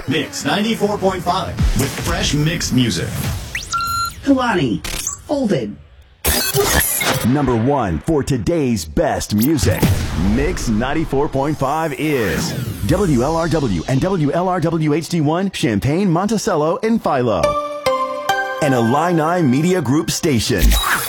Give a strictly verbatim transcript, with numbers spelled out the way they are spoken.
Mix ninety-four point five with fresh mixed music. Kalani, Folded. Number one for today's best music. Mix ninety-four point five is W L R W and W L R W H D one, Champaign, Monticello, and Philo. An Illini Media Group station.